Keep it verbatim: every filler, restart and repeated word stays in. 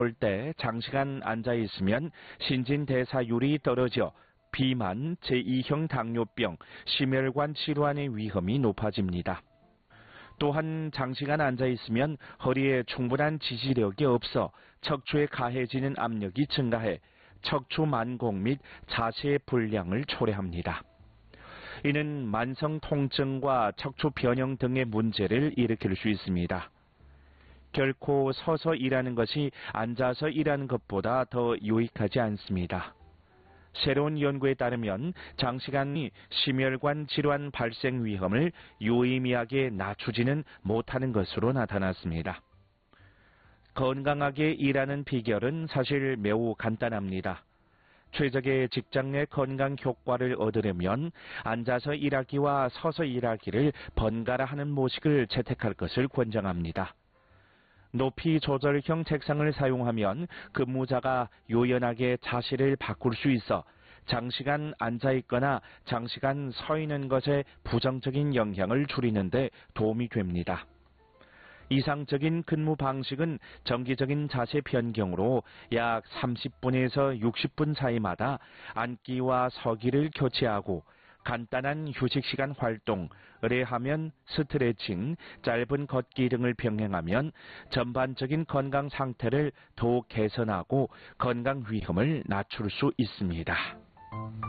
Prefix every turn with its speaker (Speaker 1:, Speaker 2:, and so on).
Speaker 1: 올 때 장시간 앉아 있으면 신진대사율이 떨어져 비만, 제이형 당뇨병, 심혈관 질환의 위험이 높아집니다. 또한 장시간 앉아 있으면 허리에 충분한 지지력이 없어 척추에 가해지는 압력이 증가해 척추 만공 및 자세 불량을 초래합니다. 이는 만성 통증과 척추 변형 등의 문제를 일으킬 수 있습니다. 결코 서서 일하는 것이 앉아서 일하는 것보다 더 유익하지 않습니다. 새로운 연구에 따르면 장시간이 심혈관 질환 발생 위험을 유의미하게 낮추지는 못하는 것으로 나타났습니다. 건강하게 일하는 비결은 사실 매우 간단합니다. 최적의 직장 내 건강 효과를 얻으려면 앉아서 일하기와 서서 일하기를 번갈아 하는 모식을 채택할 것을 권장합니다. 높이 조절형 책상을 사용하면 근무자가 유연하게 자세를 바꿀 수 있어 장시간 앉아 있거나 장시간 서 있는 것에 부정적인 영향을 줄이는 데 도움이 됩니다. 이상적인 근무 방식은 정기적인 자세 변경으로 약 삼십 분에서 육십 분 사이마다 앉기와 서기를 교체하고 간단한 휴식 시간 활동, 의뢰하면 스트레칭, 짧은 걷기 등을 병행하면 전반적인 건강 상태를 더욱 개선하고 건강 위험을 낮출 수 있습니다.